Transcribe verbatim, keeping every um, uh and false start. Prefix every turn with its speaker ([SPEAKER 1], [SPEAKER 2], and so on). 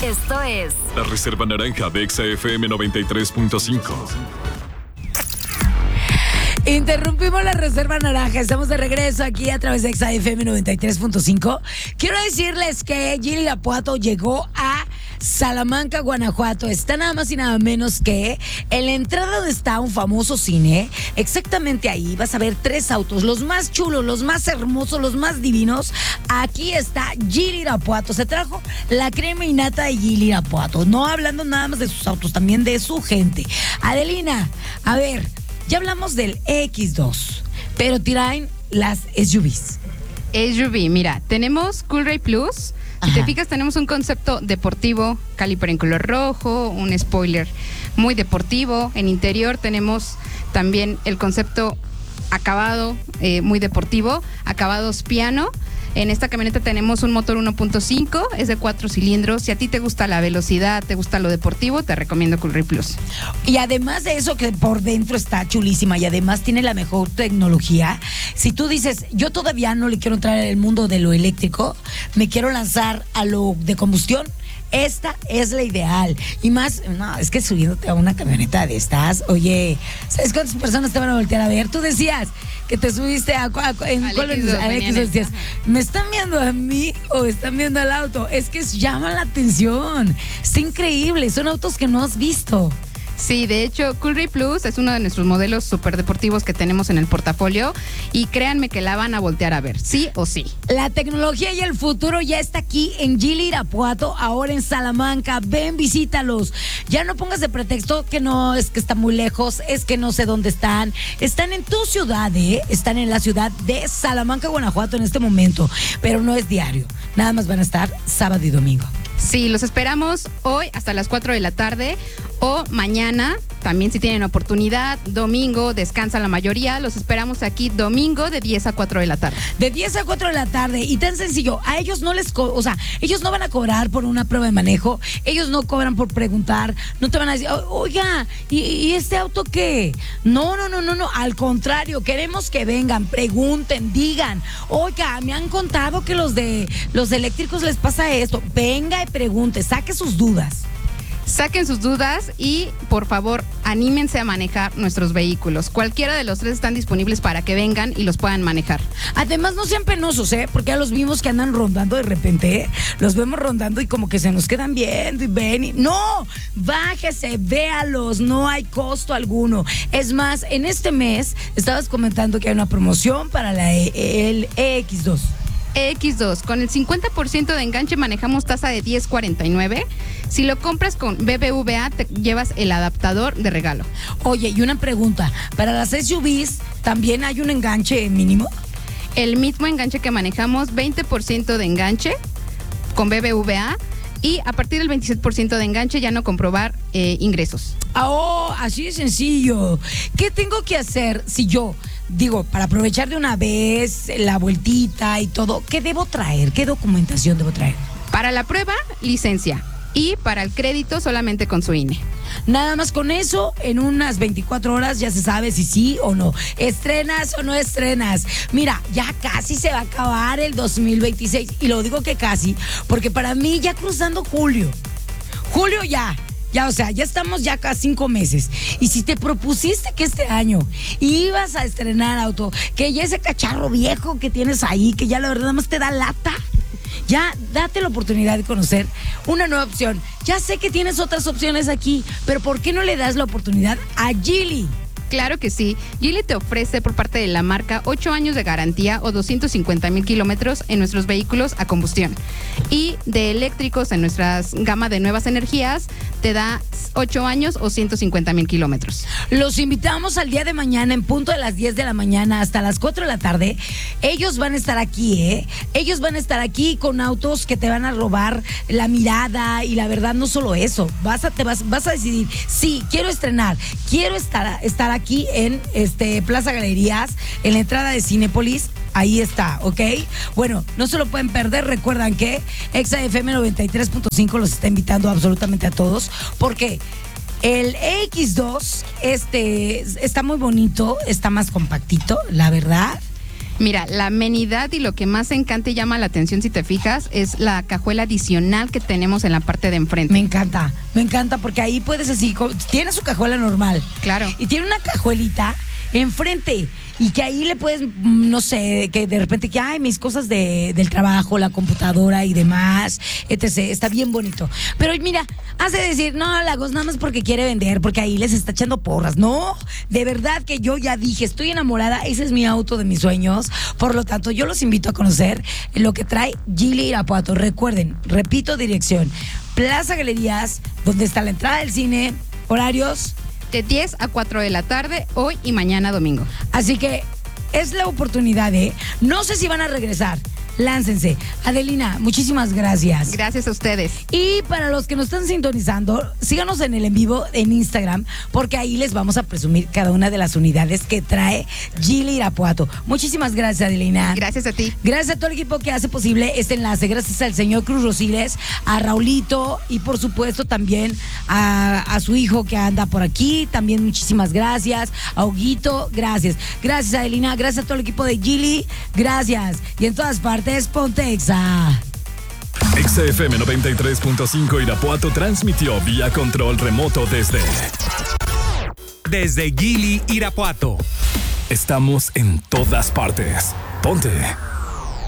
[SPEAKER 1] Esto es
[SPEAKER 2] La Reserva Naranja de Exa F M noventa y tres punto cinco.
[SPEAKER 3] Interrumpimos la Reserva Naranja. Estamos de regreso aquí a través de Exa F M noventa y tres punto cinco. Quiero decirles que Gili Irapuato llegó a Salamanca, Guanajuato. Está nada más y nada menos que en la entrada donde está un famoso cine. Exactamente ahí vas a ver tres autos, los más chulos, los más hermosos, los más divinos. Aquí está Gili Irapuato. Se trajo la crema innata de Gili Irapuato. No hablando nada más de sus autos, también de su gente. Adelina, a ver, ya hablamos del X dos, pero traen las S U Vs.
[SPEAKER 4] S U V, mira, tenemos Coolray Plus. Si
[SPEAKER 3] Ajá.
[SPEAKER 4] te fijas, tenemos un concepto deportivo, caliper en color rojo, un spoiler muy deportivo. En interior tenemos también el concepto acabado, eh, muy deportivo, acabados piano. En esta camioneta tenemos un motor uno punto cinco, es de cuatro cilindros. Si a ti te gusta la velocidad, te gusta lo deportivo, te recomiendo Coolray Plus.
[SPEAKER 3] Y además de eso, que por dentro está chulísima y además tiene la mejor tecnología. Si tú dices, yo todavía no le quiero entrar en el mundo de lo eléctrico, me quiero lanzar a lo de combustión, esta es la ideal. Y más, no, es que subiéndote a una camioneta de estas, oye, ¿sabes cuántas personas te van a voltear a ver? Tú decías que te subiste a, a, en,
[SPEAKER 4] Al
[SPEAKER 3] ¿cuál
[SPEAKER 4] X dos,
[SPEAKER 3] es? Al X dos, decías, ¿me están viendo a mí o están viendo al auto? Es que llama la atención. Está increíble, son autos que no has visto.
[SPEAKER 4] Sí, de hecho, Coolray Plus es uno de nuestros modelos súper deportivos que tenemos en el portafolio y créanme que la van a voltear a ver, sí o sí.
[SPEAKER 3] La tecnología y el futuro ya está aquí en Gili Irapuato, ahora en Salamanca. Ven, visítalos. Ya no pongas de pretexto que no, es que está muy lejos, es que no sé dónde están. Están en tu ciudad, ¿eh? Están en la ciudad de Salamanca, Guanajuato en este momento, pero no es diario. Nada más van a estar sábado y domingo.
[SPEAKER 4] Sí, los esperamos hoy hasta las cuatro de la tarde o mañana, también si tienen oportunidad, domingo, descansa la mayoría, los esperamos aquí domingo de diez a cuatro de la tarde.
[SPEAKER 3] De diez a cuatro de la tarde, y tan sencillo, a ellos no les, co- o sea, ellos no van a cobrar por una prueba de manejo, ellos no cobran por preguntar, no te van a decir, oiga, ¿y, y este auto qué? No, no, no, no, no, al contrario, queremos que vengan, pregunten, digan, oiga, me han contado que los de los eléctricos les pasa esto, venga y pregunte, saque sus dudas.
[SPEAKER 4] Saquen sus dudas y, por favor, anímense a manejar nuestros vehículos. Cualquiera de los tres están disponibles para que vengan y los puedan manejar.
[SPEAKER 3] Además, no sean penosos, ¿eh? Porque ya los vimos que andan rondando de repente, ¿eh? Los vemos rondando y como que se nos quedan viendo y ven y... ¡No! Bájese, véalos, no hay costo alguno. Es más, en este mes estabas comentando que hay una promoción para la e- el E X dos.
[SPEAKER 4] X dos, con el cincuenta por ciento de enganche manejamos tasa de diez cuarenta y nueve. Si lo compras con B B V A, te llevas el adaptador de regalo.
[SPEAKER 3] Oye, y una pregunta, ¿para las S U Vs también hay un enganche mínimo?
[SPEAKER 4] El mismo enganche que manejamos, veinte por ciento de enganche con B B V A y a partir del veintisiete por ciento de enganche ya no comprobar eh, ingresos.
[SPEAKER 3] Oh, así de sencillo. ¿Qué tengo que hacer si yo, digo, para aprovechar de una vez la vueltita y todo, qué debo traer? ¿Qué documentación debo traer?
[SPEAKER 4] Para la prueba, licencia. Y para el crédito, solamente con su I N E.
[SPEAKER 3] Nada más con eso, en unas veinticuatro horas ya se sabe si sí o no. ¿Estrenas o no estrenas? Mira, ya casi se va a acabar el dos mil veintiséis. Y lo digo que casi, porque para mí ya cruzando julio. Julio ya. Ya, o sea, ya estamos ya casi cinco meses. Y si te propusiste que este año ibas a estrenar auto, que ya ese cacharro viejo que tienes ahí, que ya la verdad nada más te da lata, ya date la oportunidad de conocer una nueva opción. Ya sé que tienes otras opciones aquí, pero ¿por qué no le das la oportunidad a Gili?
[SPEAKER 4] Claro que sí. Gili te ofrece por parte de la marca ocho años de garantía o doscientos cincuenta mil kilómetros en nuestros vehículos a combustión. Y de eléctricos en nuestra gama de nuevas energías te da ocho años o ciento cincuenta mil kilómetros.
[SPEAKER 3] Los invitamos al día de mañana en punto de las diez de la mañana hasta las cuatro de la tarde. Ellos van a estar aquí, ¿eh? Ellos van a estar aquí con autos que te van a robar la mirada y la verdad no solo eso. Vas a, te vas, vas a decidir, sí, quiero estrenar, quiero estar, estar aquí en este Plaza Galerías, en la entrada de Cinépolis. Ahí está, ¿ok? Bueno, no se lo pueden perder. Recuerdan que Exa F M noventa y tres punto cinco los está invitando absolutamente a todos, porque el X dos este, está muy bonito, está más compactito, la verdad.
[SPEAKER 4] Mira, la amenidad y lo que más encanta y llama la atención, si te fijas, es la cajuela adicional que tenemos en la parte de enfrente.
[SPEAKER 3] Me encanta, me encanta porque ahí puedes así, tiene su cajuela normal.
[SPEAKER 4] Claro.
[SPEAKER 3] Y tiene una cajuelita enfrente y que ahí le puedes, no sé, que de repente que hay mis cosas de, del trabajo, la computadora y demás, etcétera. Está bien bonito. Pero mira, hace decir, no, Lagos, nada más porque quiere vender, porque ahí les está echando porras. No, de verdad que yo ya dije, estoy enamorada, ese es mi auto de mis sueños. Por lo tanto, yo los invito a conocer lo que trae Geely Irapuato. Recuerden, repito dirección, Plaza Galerías, donde está la entrada del cine, horarios
[SPEAKER 4] de diez a cuatro de la tarde, hoy y mañana domingo.
[SPEAKER 3] Así que es la oportunidad, ¿eh? No sé si van a regresar. Láncense. Adelina, muchísimas gracias.
[SPEAKER 4] Gracias a ustedes.
[SPEAKER 3] Y para los que nos están sintonizando, síganos en el en vivo en Instagram, porque ahí les vamos a presumir cada una de las unidades que trae Geely Irapuato. Muchísimas gracias, Adelina.
[SPEAKER 4] Gracias a ti.
[SPEAKER 3] Gracias a todo el equipo que hace posible este enlace. Gracias al señor Cruz Rosiles, a Raulito y por supuesto también a, a su hijo que anda por aquí. También muchísimas gracias. A Huguito, gracias. Gracias, Adelina. Gracias a todo el equipo de Geely. Gracias. Y en todas partes, ponte Exa.
[SPEAKER 2] Exa F M noventa y tres punto cinco Irapuato transmitió vía control remoto desde
[SPEAKER 1] Desde Geely Irapuato.
[SPEAKER 2] Estamos en todas partes. Ponte